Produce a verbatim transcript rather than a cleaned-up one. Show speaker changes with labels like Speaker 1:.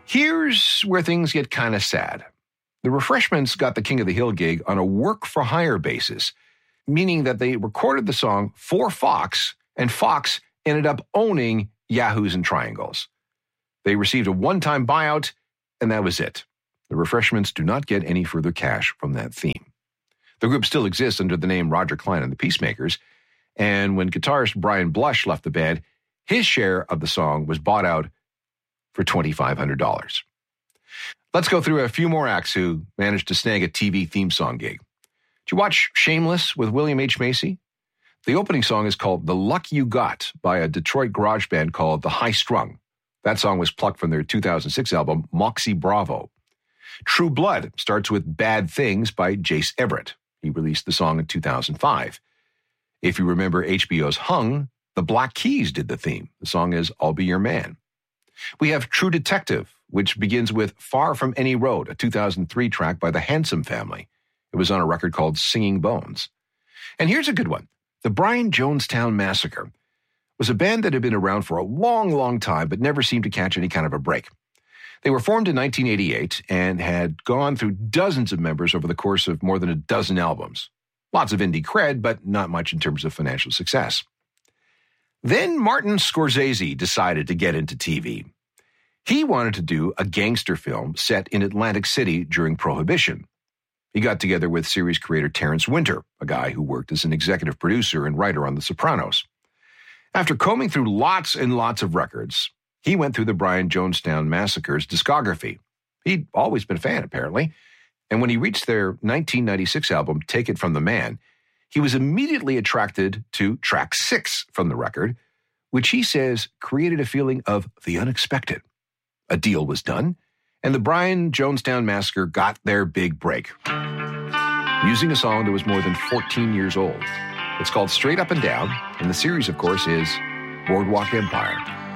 Speaker 1: Here's where things get kind of sad. The Refreshments got the King of the Hill gig on a work-for-hire basis, meaning that they recorded the song for Fox, and Fox ended up owning Yahoos and Triangles. They received a one-time buyout, and that was it. The Refreshments do not get any further cash from that theme. The group still exists under the name Roger Clyne and the Peacemakers, and when guitarist Brian Blush left the band, his share of the song was bought out for two thousand five hundred dollars. Let's go through a few more acts who managed to snag a T V theme song gig. Did you watch Shameless with William H. Macy? The opening song is called The Luck You Got by a Detroit garage band called The High Strung. That song was plucked from their two thousand six album, Moxie Bravo. True Blood starts with Bad Things by Jace Everett. He released the song in two thousand five. If you remember H B O's Hung, the Black Keys did the theme. The song is I'll Be Your Man. We have True Detective, which begins with Far From Any Road, a two thousand three track by the Handsome Family. It was on a record called Singing Bones. And here's a good one. The Brian Jonestown Massacre was a band that had been around for a long, long time, but never seemed to catch any kind of a break. They were formed in nineteen eighty-eight and had gone through dozens of members over the course of more than a dozen albums. Lots of indie cred, but not much in terms of financial success. Then Martin Scorsese decided to get into T V. He wanted to do a gangster film set in Atlantic City during Prohibition. He got together with series creator Terrence Winter, a guy who worked as an executive producer and writer on The Sopranos. After combing through lots and lots of records, he went through the Brian Jonestown Massacre's discography. He'd always been a fan, apparently, and when he reached their nineteen ninety-six album, Take It From the Man, he was immediately attracted to track six from the record, which he says created a feeling of the unexpected. A deal was done, and the Brian Jonestown Massacre got their big break, using a song that was more than fourteen years old. It's called Straight Up and Down, and the series, of course, is Boardwalk Empire.